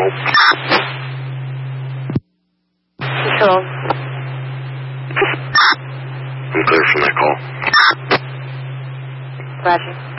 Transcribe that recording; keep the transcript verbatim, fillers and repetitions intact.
control. Control. I'm clear from that call. Roger.